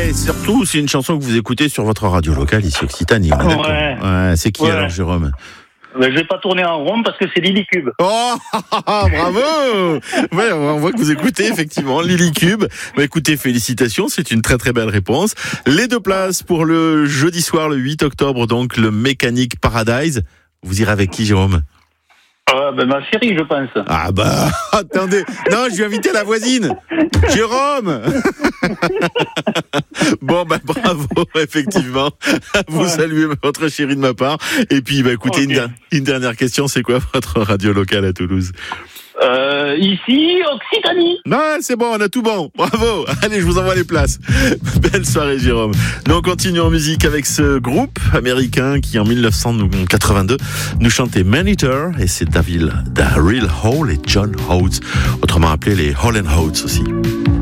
Et surtout, c'est une chanson que vous écoutez sur votre radio locale ici Occitanie. Ouais, c'est qui alors, Jérôme? Mais je vais pas tourner en rond parce que c'est Lily Cube. Oh, bravo! Ouais, on voit que vous écoutez effectivement Lily Cube. Bah, écoutez, félicitations, c'est une très très belle réponse. Les 2 places pour le jeudi soir, le 8 octobre, donc le Mechanic Paradise. Vous irez avec qui, Jérôme? Ma chérie, je pense. Ah bah, attendez. Non, je vais inviter la voisine. Jérôme. Bon, bah, bravo, effectivement. Vous saluez votre chérie de ma part. Et puis, bah, écoutez, okay. une dernière question. C'est quoi votre radio locale à Toulouse? Ici, Occitanie. Non, c'est bon, on a tout bon. Bravo. Allez, je vous envoie les places. Belle soirée, Jérôme. Nous, on continue en musique avec ce groupe américain qui, en 1982, nous chantait Man Eater. Et c'est Daryl Hall et John Oates, autrement appelé les Hall & Oates aussi.